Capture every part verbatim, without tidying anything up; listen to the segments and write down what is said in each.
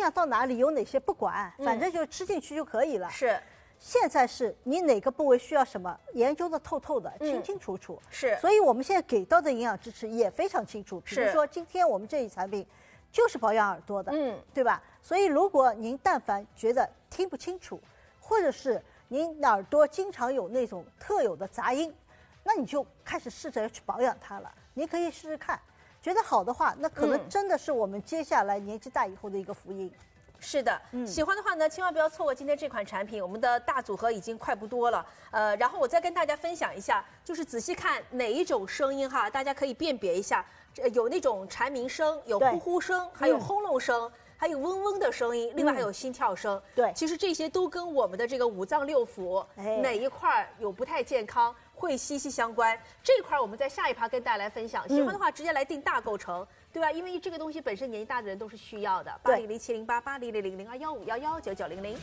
响到哪里，有哪些不管，反正就吃进去就可以了。 是。 现在是你哪个部位需要什么，研究的透透的，清清楚楚。 是。 所以我们现在给到的营养支持也非常清楚。比如说今天我们这一产品就是保养耳朵的，嗯，对吧？所以如果您但凡觉得听不清楚，或者是您耳朵经常有那种特有的杂音，那你就开始试着去保养它了。您可以试试看，觉得好的话，那可能真的是我们接下来年纪大以后的一个福音。 是的，嗯，喜欢的话呢，千万不要错过今天这款产品。我们的大组合已经快不多了，呃，然后我再跟大家分享一下，就是仔细看哪一种声音哈，大家可以辨别一下，有那种蝉鸣声，有呼呼声，还有轰隆声。嗯，还有嗡嗡的声音，另外还有心跳声。对、嗯，其实这些都跟我们的这个五脏六腑、哎、哪一块有不太健康会息息相关。这块我们在下一趴跟大家来分享。喜欢的话直接来订大购成，对吧？因为这个东西本身年纪大的人都是需要的。八零零七零八八零零零零二幺五幺幺九九零零。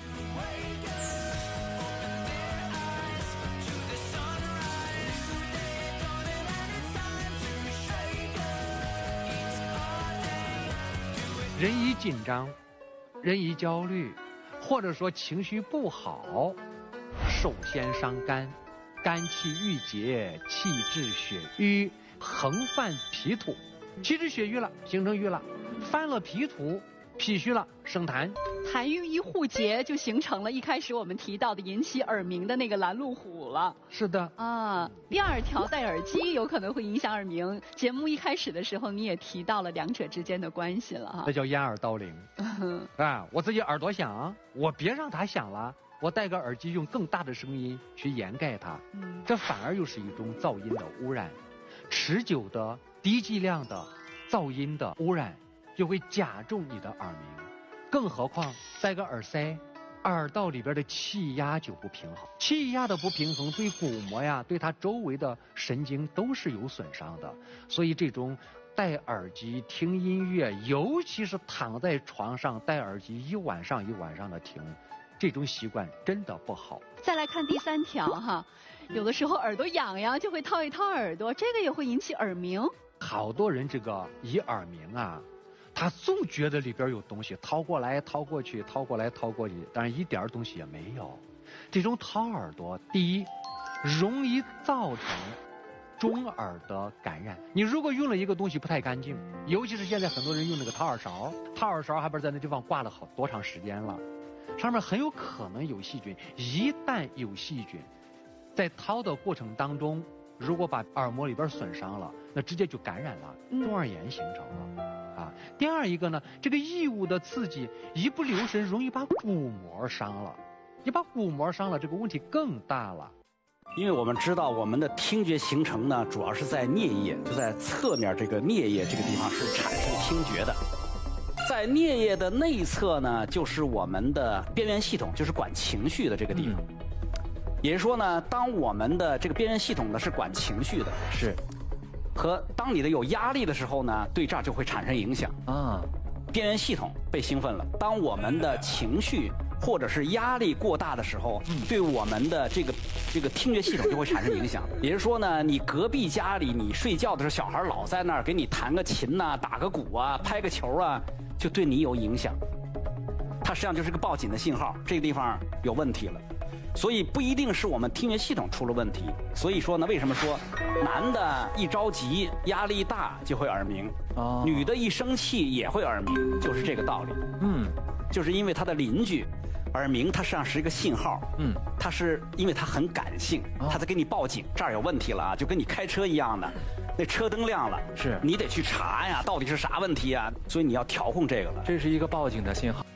人一紧张，人一焦虑，或者说情绪不好，首先伤肝，肝气郁结，气滞血瘀，横犯脾土，气滞血瘀了，形成瘀了，犯了脾土，脾虚了，生痰。 痰瘀一互结，就形成了一开始我们提到的引起耳鸣的那个拦路虎了。 是的啊，第二条戴耳机有可能会影响耳鸣。节目一开始的时候你也提到了两者之间的关系了哈。 这叫掩耳盗铃。啊，我自己耳朵响，我别让它响了，我戴个耳机用更大的声音去掩盖它，嗯，这反而又是一种噪音的污染。持久的低剂量的噪音的污染就会加重你的耳鸣。更何况戴个耳塞，耳道里边的气压就不平衡，气压的不平衡对鼓膜呀，对它周围的神经都是有损伤的。所以这种戴耳机听音乐，尤其是躺在床上戴耳机一晚上一晚上的听，这种习惯真的不好。 再来看第三条哈，有的时候耳朵痒痒就会掏一掏耳朵，这个也会引起耳鸣。 好多人这个一耳鸣啊，他总觉得里边有东西，掏过来掏过去，掏过来掏过去，但是一点东西也没有。这种掏耳朵，第一，容易造成中耳的感染。你如果用了一个东西不太干净，尤其是现在很多人用那个掏耳勺，掏耳勺还不是在那地方挂了好多长时间了，上面很有可能有细菌。一旦有细菌，在掏的过程当中，如果把耳膜里边损伤了，那直接就感染了，中耳炎形成了。啊，第二一个呢，这个异物的刺激一不留神容易把鼓膜伤了，你把鼓膜伤了，这个问题更大了。 因为我们知道我们的听觉形成呢，主要是在颞叶，就在侧面这个颞叶这个地方是产生听觉的。在颞叶的内侧呢，就是我们的边缘系统，就是管情绪的这个地方。嗯、也就是说呢，当我们的这个边缘系统呢是管情绪的， 是。 和当你的有压力的时候呢，对这儿就会产生影响啊。 边缘系统被兴奋了，当我们的情绪或者是压力过大的时候，嗯、对我们的这个这个听觉系统就会产生影响。也就是说呢，你隔壁家里你睡觉的时候，小孩老在那儿给你弹个琴呐、啊、打个鼓啊、拍个球啊，就对你有影响。它实际上就是个报警的信号，这个地方有问题了。所以不一定是我们听觉系统出了问题。所以说呢，为什么说男的一着急、压力大就会耳鸣，哦、女的一生气也会耳鸣，就是这个道理。嗯，就是因为他的邻居耳鸣，它实际上是一个信号。嗯，它是因为它很感性，它在给你报警，这儿有问题了啊，就跟你开车一样的，那车灯亮了，是你得去查呀，到底是啥问题啊？所以你要调控这个了。 这是一个报警的信号。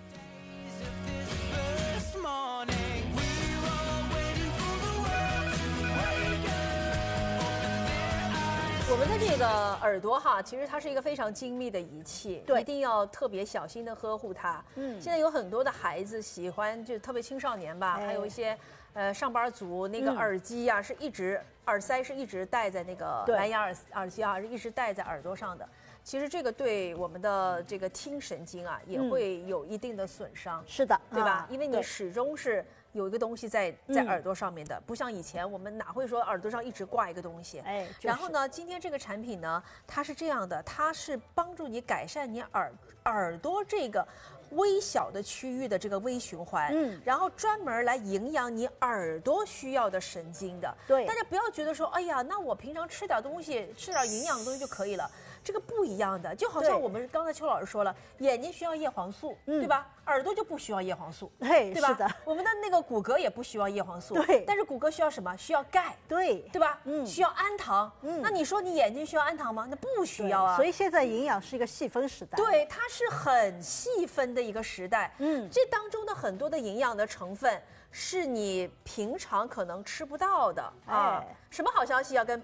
我们的这个耳朵哈，其实它是一个非常精密的仪器，对，一定要特别小心的呵护它。嗯，现在有很多的孩子喜欢，就特别青少年吧，哎、还有一些呃上班族，那个耳机呀、啊、是一直耳塞是一直戴在那个蓝牙耳耳机啊，是一直戴在耳朵上的。其实这个对我们的这个听神经啊也会有一定的损伤。 是的， 对吧？因为你始终是有一个东西在在耳朵上面的，不像以前我们哪会说耳朵上一直挂一个东西。哎，然后呢，今天这个产品呢，它是这样的，它是帮助你改善你耳耳朵这个微小的区域的这个微循环，嗯，然后专门来营养你耳朵需要的神经的。 对， 大家不要觉得说，哎呀，那我平常吃点东西，吃点营养的东西就可以了。这个不一样的，就好像我们刚才邱老师说了，眼睛需要叶黄素，嗯、对吧？耳朵就不需要叶黄素， 对， 对吧？ 是的， 我们的那个骨骼也不需要叶黄素， 对。 但是骨骼需要什么？需要钙， 对， 对吧？嗯，需要氨糖。嗯，那你说你眼睛需要氨糖吗？那不需要啊。 所以现在营养是一个细分时代。 对，它是很细分的一个时代。嗯，这当中的很多的营养的成分是你平常可能吃不到的啊。哎、什么好消息要跟？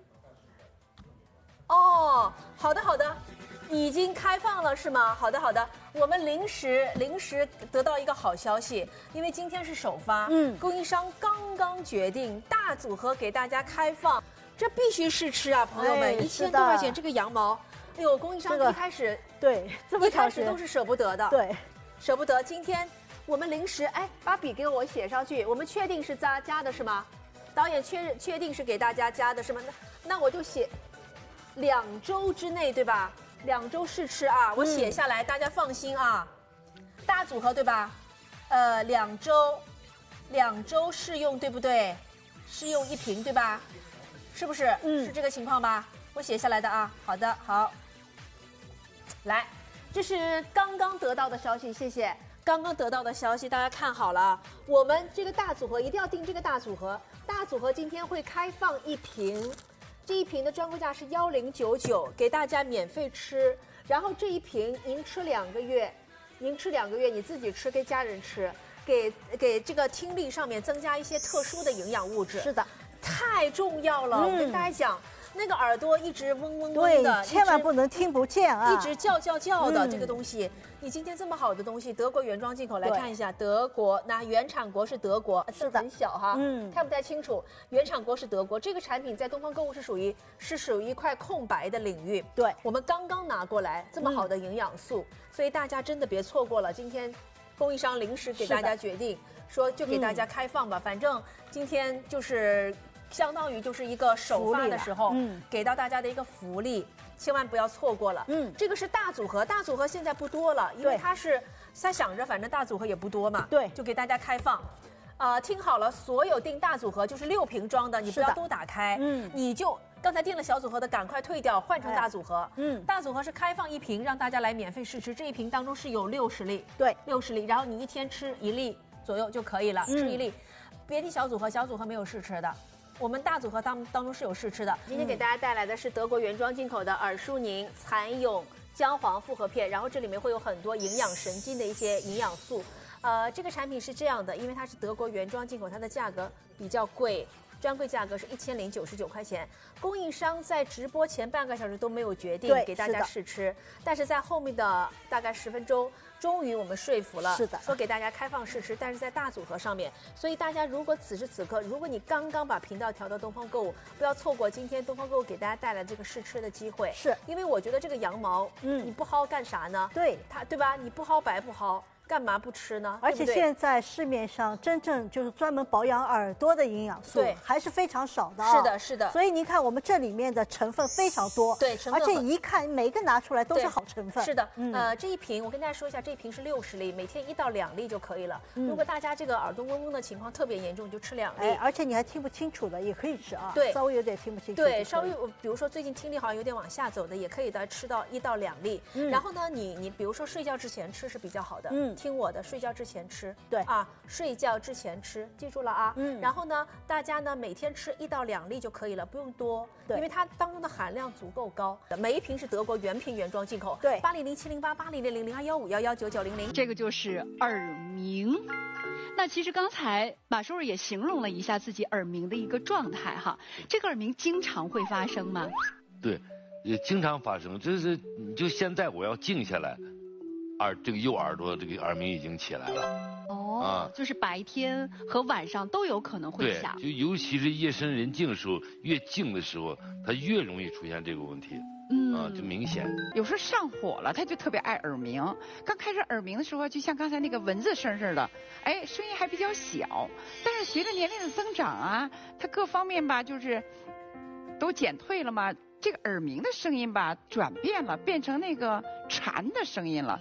哦，好的好的，已经开放了是吗？好的好的，我们临时临时得到一个好消息，因为今天是首发，嗯，供应商刚刚决定大组合给大家开放，这必须试吃啊，朋友们，一千多块钱这个羊毛，哎呦，供应商一开始、 这个、对，这么一开始都是舍不得的， 对， 舍不得。今天我们临时，哎，把笔给我写上去，我们确定是加加的是吗？导演确确定是给大家加的是吗？那那我就写。两周之内，对吧？两周试吃啊，我写下来，嗯、大家放心啊。大组合对吧？呃，两周，两周试用对不对？试用一瓶对吧？是不是？嗯，是这个情况吧？我写下来的啊。好的，好。来，这是刚刚得到的消息，谢谢。刚刚得到的消息，大家看好了，我们这个大组合一定要订这个大组合。大组合今天会开放一瓶。这一瓶的专柜价是幺零九九，给大家免费吃。然后这一瓶您吃两个月，您吃两个月，你自己吃，给家人吃，给给这个听力上面增加一些特殊的营养物质。 是的， 太重要了。嗯、我跟大家讲，那个耳朵一直嗡嗡嗡的， 千万不能听不见啊， 一直叫叫叫的、嗯、这个东西。你今天这么好的东西，德国原装进口，来看一下，德国那原产国是德国， 是的， 很小哈，嗯，看不太清楚，原产国是德国。这个产品在东方购物是属于是属于一块空白的领域， 对， 我们刚刚拿过来这么好的营养素，嗯、所以大家真的别错过了。今天供应商临时给大家决定说，就给大家开放吧，嗯、反正今天就是相当于就是一个首发的时候，嗯，给到大家的一个福利。千万不要错过了，嗯，这个是大组合，大组合现在不多了，因为它是他想着反正大组合也不多嘛， 对， 就给大家开放，啊、呃，听好了，所有订大组合就是六瓶装的，你不要都打开，嗯，你就刚才订了小组合的赶快退掉，换成大组合，嗯，大组合是开放一瓶让大家来免费试吃，这一瓶当中是有六十粒， 对， 六十粒，然后你一天吃一粒左右就可以了，嗯、吃一粒，别提小组合，小组合没有试吃的。我们大组合当当中是有试吃的。今天给大家带来的是德国原装进口的尔舒宁蚕蛹姜黄复合片，然后这里面会有很多营养神经的一些营养素。呃，这个产品是这样的，因为它是德国原装进口，它的价格比较贵，专柜价格是一千零九十九块钱。供应商在直播前半个小时都没有决定给大家试吃，但是在后面的大概十分钟。终于我们说服了， 是的， 说给大家开放试吃，但是在大组合上面，所以大家如果此时此刻，如果你刚刚把频道调到东方购物，不要错过今天东方购物给大家带来这个试吃的机会， 是因为我觉得这个羊毛，嗯，你不薅干啥呢？ 对， 它对吧？你不薅白不薅。干嘛不吃呢？ 而且现在市面上真正就是专门保养耳朵的营养素，还是非常少的、哦。 是的，是的。 所以您看，我们这里面的成分非常多， 对，成分而且一看每个拿出来都是好成分。 是的，嗯、呃，这一瓶我跟大家说一下，这一瓶是六十粒，每天一到两粒就可以了。嗯、如果大家这个耳朵嗡嗡的情况特别严重，就吃两粒。 哎，而且你还听不清楚的也可以吃啊， 对， 稍微有点听不清楚。 对，稍微比如说最近听力好像有点往下走的，也可以的，吃到一到两粒。嗯、然后呢，你你比如说睡觉之前吃是比较好的，嗯，听我的，睡觉之前吃， 对啊，睡觉之前吃，记住了啊。嗯，然后呢，大家呢每天吃一到两粒就可以了，不用多，因为它当中的含量足够高。每一瓶是德国原瓶原装进口， 对， 八零零七零八八零零零零二幺五幺幺九九零零， 这个就是耳鸣。那其实刚才马叔叔也形容了一下自己耳鸣的一个状态哈，这个耳鸣经常会发生吗？ 对，也经常发生，就是就现在我要静下来。耳这个右耳朵这个耳鸣已经起来了， 哦，啊，就是白天和晚上都有可能会响， 对，就尤其是夜深人静的时候，越静的时候，它越容易出现这个问题，嗯，啊，就明显。 有时候上火了，他就特别爱耳鸣。刚开始耳鸣的时候，就像刚才那个蚊子声似的，哎，声音还比较小，但是随着年龄的增长啊，它各方面吧，就是都减退了嘛。这个耳鸣的声音吧转变了，变成那个蝉的声音了。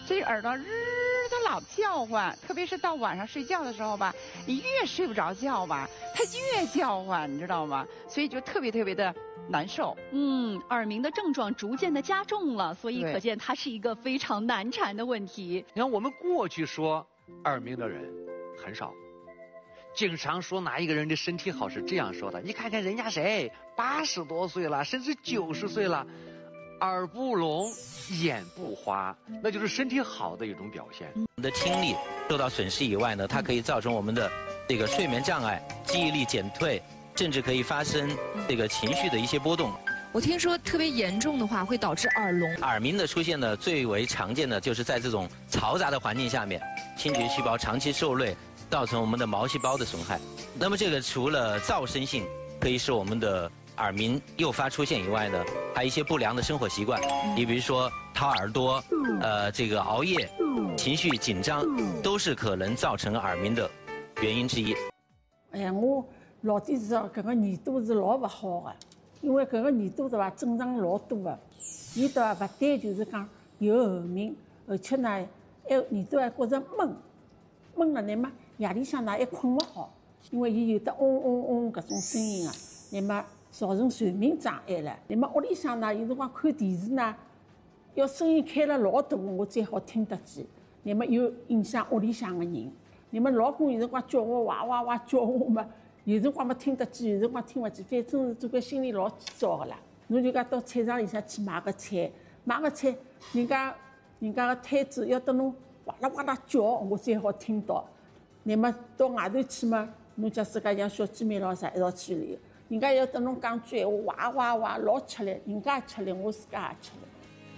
所以耳朵日它老叫唤，特别是到晚上睡觉的时候吧，你越睡不着觉吧，它越叫唤，你知道吗？所以就特别特别的难受。 嗯，耳鸣的症状逐渐的加重了，所以可见它是一个非常难缠的问题。 你看，我们过去说耳鸣的人很少，经常说哪一个人的身体好是这样说的，你看看人家谁八十多岁了，甚至九十岁了，耳不聋眼不花，那就是身体好的一种表现。 我们的听力受到损失以外呢，它可以造成我们的这个睡眠障碍、记忆力减退，甚至可以发生这个情绪的一些波动。 我听说特别严重的话会导致耳聋。 耳鸣的出现呢，最为常见的就是在这种嘈杂的环境下面，听觉细胞长期受累，造成我们的毛细胞的损害。那么这个除了噪声性可以使我们的耳鸣诱发出现以外呢，还有一些不良的生活习惯，你比如说掏耳朵，呃，这个熬夜、情绪紧张，都是可能造成耳鸣的原因之一。 哎呀，我老底知道搿个耳朵是老勿好的，因为搿个耳朵对伐，正常老多的，伊对伐，勿但就是讲有耳鸣，而且呢，还耳朵还觉着闷，闷了，乃末夜里向呢还困勿好，因为伊有得嗡嗡嗡搿种声音啊，乃末造成睡眠障碍了。乃末屋里向呢，有辰光看电视呢，要声音开了老大，我才好听得见，乃末又影响屋里向的人。乃末老公有辰光叫我哇哇哇叫我嘛，有辰光没听得见，有辰光听勿见，反正是总归心里老急躁个啦。侬就讲到菜场里向去买个菜，买个菜，人家人家个摊子要等侬哇啦哇啦叫，我才好听到。乃末到外头去嘛，侬假使讲像小姐妹咾啥一道去里，人家要等侬讲句闲话，哇哇哇老吃力，人家也吃力，我自家也吃力。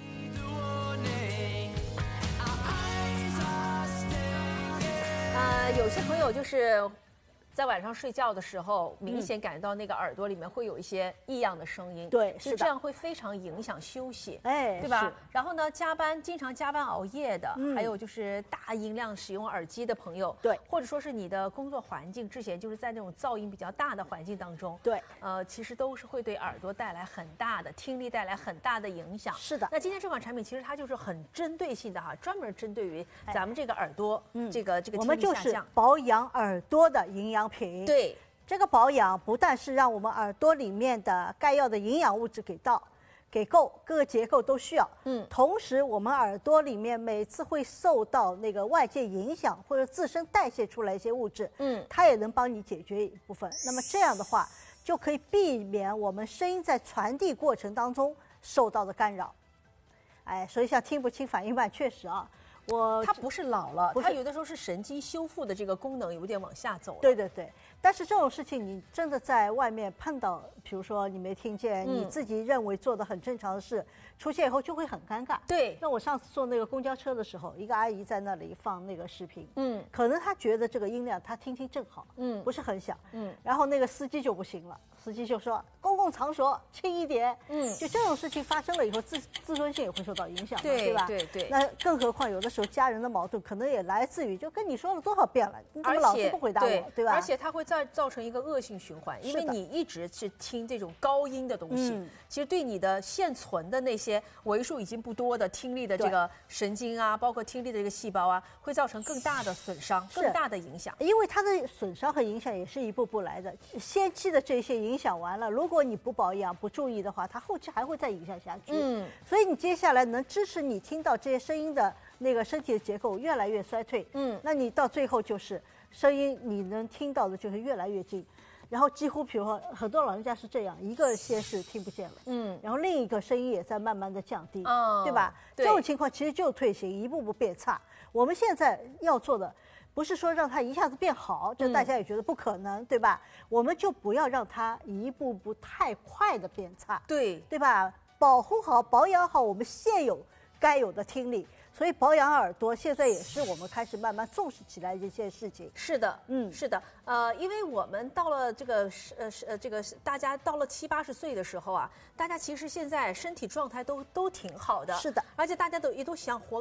呃，有些朋友就是在晚上睡觉的时候，明显感觉到那个耳朵里面会有一些异样的声音， 对， 是这样会非常影响休息， 哎， 对吧？然后呢，加班经常加班熬夜的，嗯、还有就是大音量使用耳机的朋友， 对， 或者说是你的工作环境之前就是在那种噪音比较大的环境当中， 对， 呃，其实都是会对耳朵带来很大的听力带来很大的影响。 是的， 那今天这款产品其实它就是很针对性的哈，专门针对于咱们这个耳朵，嗯，这个这个听力下降。 我们就是保养耳朵的营养品， 对。 这个保养不但是让我们耳朵里面的该要的营养物质给到、给够，各个结构都需要。嗯，同时我们耳朵里面每次会受到那个外界影响或者自身代谢出来一些物质，嗯，它也能帮你解决一部分。那么这样的话，就可以避免我们声音在传递过程当中受到的干扰。哎，所以像听不清、反应慢，确实啊。我它不是老了，它有的时候是神经修复的这个功能有点往下走了。 对对对，但是这种事情你真的在外面碰到，比如说你没听见，嗯、你自己认为做的很正常的事，出现以后就会很尴尬。 对， 那我上次坐那个公交车的时候，一个阿姨在那里放那个视频，嗯，可能她觉得这个音量她听听正好，嗯，不是很响，嗯，然后那个司机就不行了。司机就说：“公共场所轻一点。”嗯，就这种事情发生了以后，自自尊心也会受到影响嘛，对吧？ 对对。 那更何况有的时候家人的矛盾可能也来自于，就跟你说了多少遍了，你怎么老是不回答我， 对, 对吧？ 而且它会造造成一个恶性循环，因为你一直去听这种高音的东西，嗯、其实对你的现存的那些为数已经不多的听力的这个神经啊，包括听力的这个细胞啊，会造成更大的损伤、更大的影响。 因为它的损伤和影响也是一步步来的，先期的这些影响完了，如果如果你不保养、不注意的话，它后期还会再影响下去。嗯，所以你接下来能支持你听到这些声音的那个身体的结构越来越衰退。嗯，那你到最后就是声音你能听到的就是越来越近，然后几乎比如说很多老人家是这样，一个先是听不见了，嗯，然后另一个声音也在慢慢的降低，哦，对吧？对，这种情况其实就退行，一步步变差。我们现在要做的。不是说让它一下子变好，这大家也觉得不可能，嗯、对吧？我们就不要让它一步步太快的变差， 对对吧？保护好、保养好我们现有该有的听力，所以保养耳朵现在也是我们开始慢慢重视起来的一件事情。 是的，嗯，是的，呃，因为我们到了这个呃呃这个大家到了七八十岁的时候啊，大家其实现在身体状态都都挺好的， 是的， 而且大家都也都想活。